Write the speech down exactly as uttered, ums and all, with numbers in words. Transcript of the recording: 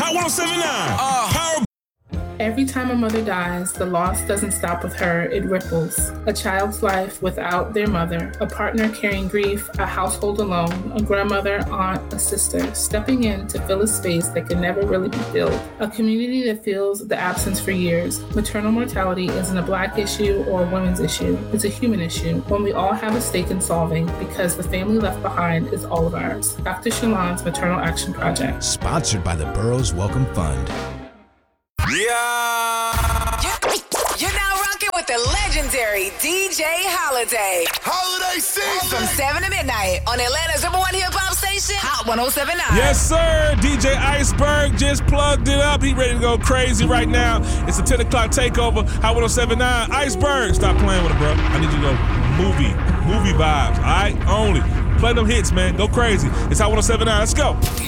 Hot one oh seven point nine. Uh, Power. Every time a mother dies, the loss doesn't stop with her, it ripples. A child's life without their mother, a partner carrying grief, a household alone, a grandmother, aunt, a sister, stepping in to fill a space that can never really be filled. A community that feels the absence for years. Maternal mortality isn't a Black issue or a women's issue. It's a human issue, one we all have a stake in solving because the family left behind is all of ours. Doctor Shalon's Maternal Action Project. Sponsored by the Burroughs Welcome Fund. Yeah. You're now rocking with the legendary D J Holiday. Holiday season. From seven to midnight on Atlanta's number one hip-hop station, Hot one oh seven point nine. Yes, sir. D J Iceberg just plugged it up. He ready to go crazy right now. It's a ten o'clock takeover, Hot one oh seven point nine. Iceberg, stop playing with it, bro. I need you to go movie, movie vibes, all right? Only. Play them hits, man. Go crazy. It's Hot one oh seven point nine. Let's go.